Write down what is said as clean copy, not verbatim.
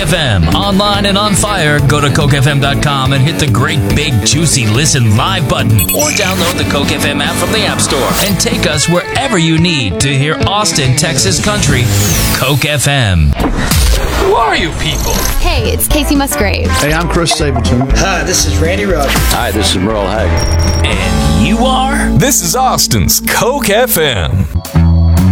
FM. Online and on fire, go to CokeFM.com and hit the great big juicy listen live button. Or download the Coke FM app from the App Store and take us wherever you need to hear Austin, Texas country, Coke FM. Who are you people? Hey, it's Casey Musgrave. Hey, I'm Chris Stapleton. Hi, this is Randy Rogers. Hi, this is Merle Haggard. And you are? This is Austin's Coke FM.